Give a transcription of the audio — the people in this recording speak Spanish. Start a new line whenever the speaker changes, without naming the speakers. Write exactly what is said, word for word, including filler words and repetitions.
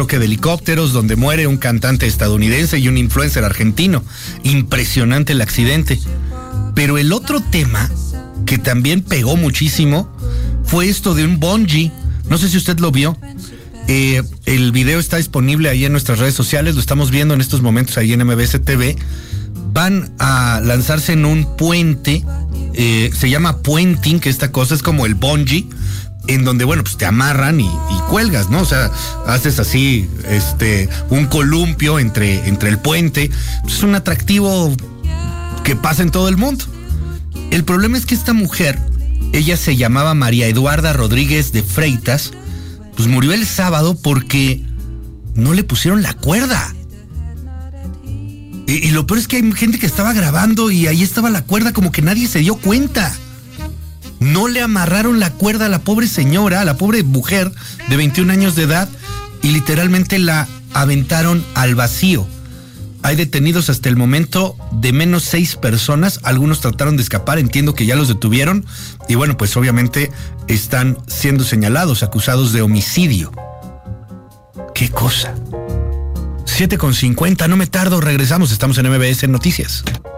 choque de helicópteros donde muere un cantante estadounidense y un influencer argentino. Impresionante el accidente. Pero el otro tema que también pegó muchísimo fue esto de un bungee. No sé si usted lo vio. Eh, el video está disponible ahí en nuestras redes sociales, lo estamos viendo en estos momentos ahí en M B S T V. Van a lanzarse en un puente, eh, se llama puenting, que esta cosa es como el bungee, en donde, bueno, pues te amarran y, y cuelgas, ¿no? O sea, haces así, este, un columpio entre, entre el puente. Es un atractivo que pasa en todo el mundo. El problema es que esta mujer, ella se llamaba María Eduarda Rodríguez de Freitas, pues murió el sábado porque no le pusieron la cuerda. Y, y lo peor es que hay gente que estaba grabando y ahí estaba la cuerda, como que nadie se dio cuenta. No le amarraron la cuerda a la pobre señora, a la pobre mujer de veintiún años de edad, y literalmente la aventaron al vacío. Hay detenidos hasta el momento de menos seis personas, algunos trataron de escapar, entiendo que ya los detuvieron, y bueno, pues obviamente están siendo señalados, acusados de homicidio. ¡Qué cosa! siete con cincuenta, no me tardo, regresamos, estamos en M B S Noticias.